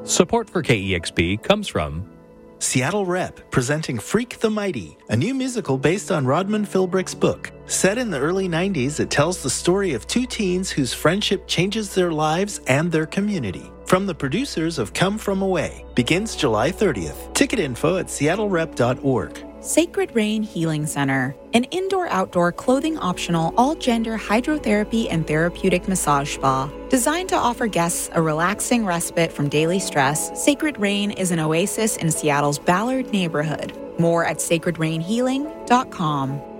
Support for KEXP comes from Seattle Rep, presenting Freak the Mighty, a new musical based on Rodman Philbrick's book. Set in the early 90s, it tells the story of two teens whose friendship changes their lives and their community. From the producers of Come From Away. Begins July 30th. Ticket info at seattlerep.org. Sacred Rain Healing Center, an indoor-outdoor clothing-optional all-gender hydrotherapy and therapeutic massage spa. Designed to offer guests a relaxing respite from daily stress, Sacred Rain is an oasis in Seattle's Ballard neighborhood. More at sacredrainhealing.com.